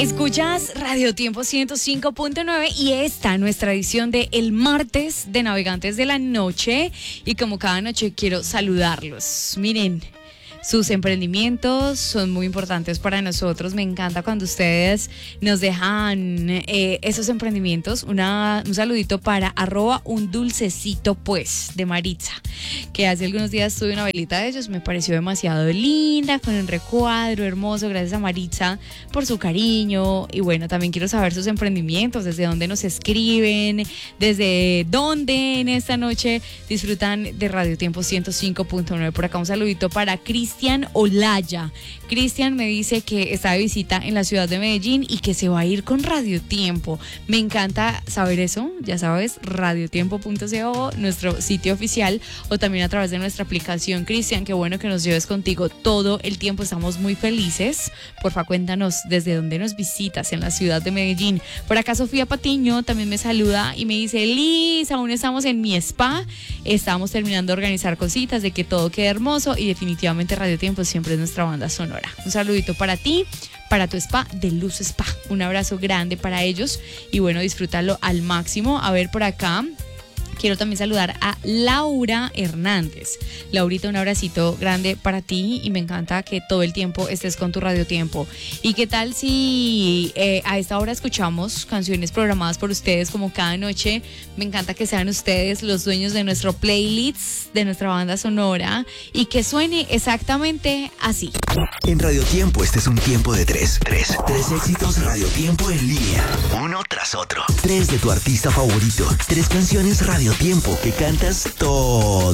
Escuchas Radio Tiempo 105.9 y esta nuestra edición de el martes de Navegantes de la Noche. Y como cada noche quiero saludarlos. Miren, sus emprendimientos son muy importantes para nosotros. Me encanta cuando ustedes nos dejan esos emprendimientos. Un saludito para @undulcecito pues de Maritza, que hace algunos días tuve una velita de ellos, me pareció demasiado linda, con un recuadro hermoso. Gracias a Maritza por su cariño. Y bueno, también quiero saber sus emprendimientos, desde dónde nos escriben, desde dónde en esta noche disfrutan de Radio Tiempo 105.9. Por acá un saludito para Cristian Olaya. Cristian me dice que está de visita en la ciudad de Medellín y que se va a ir con Radio Tiempo. Me encanta saber eso, ya sabes, radiotiempo.co, nuestro sitio oficial, o también a través de nuestra aplicación. Cristian, qué bueno que nos lleves contigo todo el tiempo, estamos muy felices. Porfa, cuéntanos desde dónde nos visitas en la ciudad de Medellín. Por acá Sofía Patiño también me saluda y me dice: Liz, aún estamos en mi spa, estamos terminando de organizar cositas, de que todo quede hermoso, y definitivamente Radio Tiempo siempre es nuestra banda sonora. Un saludito para ti, para tu spa de Luz Spa. Un abrazo grande para ellos y bueno, disfrútalo al máximo. A ver, por acá quiero también saludar a Laura Hernández. Laurita, un abracito grande para ti y me encanta que todo el tiempo estés con tu Radio Tiempo. ¿Y qué tal si a esta hora escuchamos canciones programadas por ustedes como cada noche? Me encanta que sean ustedes los dueños de nuestro playlist, de nuestra banda sonora, y que suene exactamente así. En Radio Tiempo este es un tiempo de tres éxitos Radio Tiempo en línea, uno tras otro. 3 de tu artista favorito, 3 canciones Radio Tiempo que cantas todo